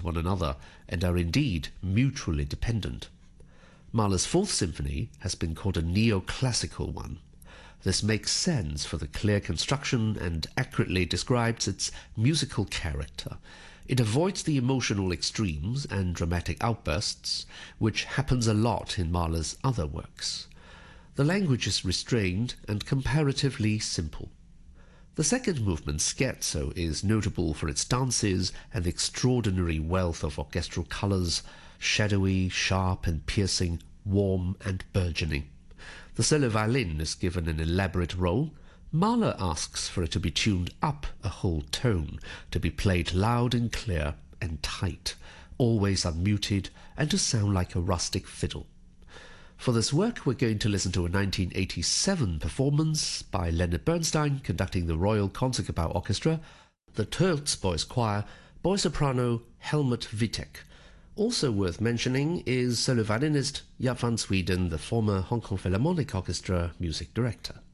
one another and are indeed mutually dependent. Mahler's Fourth Symphony has been called a neoclassical one. This makes sense for the clear construction and accurately describes its musical character. It avoids the emotional extremes and dramatic outbursts, which happens a lot in Mahler's other works. The language is restrained and comparatively simple. The second movement, Scherzo, is notable for its dances and the extraordinary wealth of orchestral colors, shadowy, sharp and piercing, warm and burgeoning. The solo violin is given an elaborate role. Mahler asks for it to be tuned up a whole tone, to be played loud and clear and tight, always unmuted, and to sound like a rustic fiddle. For this work, we're going to listen to a 1987 performance by Leonard Bernstein conducting the Royal Concertgebouw Orchestra, the Turks Boys Choir, boy soprano Helmut Wittek. Also worth mentioning is solo violinist Jaap van Zwieden, the former Hong Kong Philharmonic Orchestra music director.